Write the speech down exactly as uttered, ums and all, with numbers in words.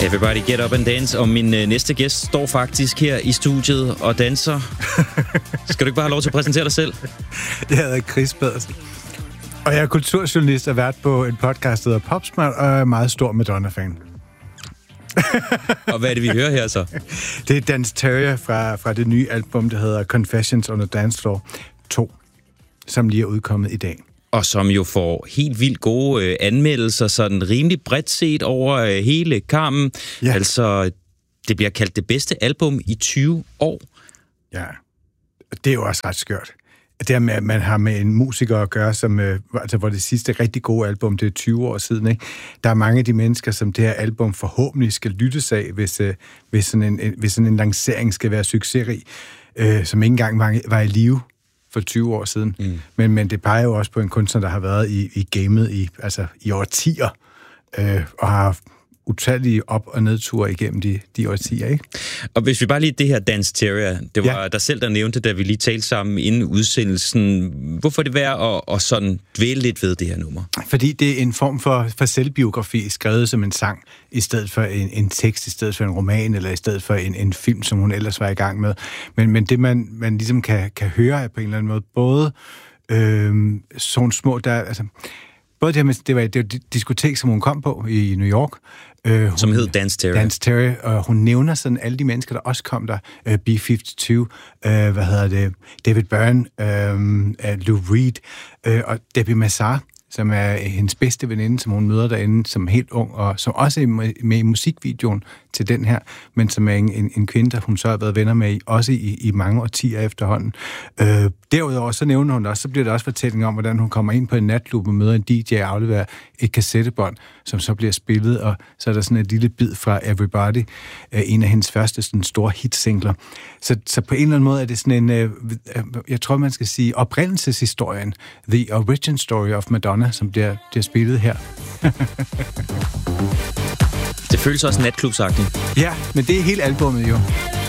Everybody get up and dance, og min øh, næste gæst står faktisk her i studiet og danser. Skal du ikke bare have lov til at præsentere dig selv? Jeg hedder Chris Pedersen, og jeg er kulturjournalist og vært på en podcast, der hedder Popsmart, og er meget stor Madonna-fan. Og hvad er det, vi hører her så? Det er Dance Terrier fra, fra det nye album, der hedder Confessions on the Dance Floor to, som lige er udkommet i dag. Og som jo får helt vildt gode øh, anmeldelser, sådan rimelig bredt set over øh, hele kammen. Ja. Altså, det bliver kaldt det bedste album i tyve år. Ja, det er jo også ret skørt. Det med, at man har med en musiker at gøre, som, øh, altså, hvor det sidste rigtig gode album, det er tyve år siden, ikke? Der er mange af de mennesker, som det her album forhåbentlig skal lyttes af, hvis, øh, hvis, sådan, en, en, hvis sådan en lancering skal være succesrig, øh, som ikke engang var, var i live for tyve år siden. Mm. Men, men det peger jo også på en kunstner, der har været i, i gamet i, altså, i årtier, øh, og har utallige op- og nedture igennem de, de årtier, ikke? Og hvis vi bare lige det her Dance Terrier, det var ja. dig selv, der nævnte, da vi lige talte sammen inden udsendelsen. Hvorfor er det værd at, at sådan dvæle lidt ved det her nummer? Fordi det er en form for, for selvbiografi, skrevet som en sang, i stedet for en, en tekst, i stedet for en roman, eller i stedet for en, en film, som hun ellers var i gang med. Men, men det, man, man ligesom kan, kan høre af på en eller anden måde, både øh, sådan små, der... Altså, både det her med, det var det diskotek, som hun kom på i New York. Øh, hun, som hed Dance Terrier. Dance Terrier, og hun nævner sådan alle de mennesker, der også kom der. Øh, B femoghalvtreds, øh, hvad hedder det, David Byrne, øh, Lou Reed, øh, og Debbie Mazar, som er hendes bedste veninde, som hun møder derinde som helt ung, og som også er med i musikvideoen til den her, men som er en, en, en kvinde, der hun så har været venner med i, også i, i mange årtier efterhånden. Øh, derudover så nævner hun også, så bliver der også fortælling om, hvordan hun kommer ind på en natklub og møder en D J og afleverer et kassettebånd, som så bliver spillet, og så er der sådan et lille bid fra Everybody, øh, en af hendes første sådan, store hitsingler. Så, så på en eller anden måde er det sådan en, øh, jeg tror man skal sige, oprindelseshistorien, The Origin Story of Madonna, som bliver, bliver spillet her. Det føles også natklubsagtigt. Ja, men det er hele albummet jo.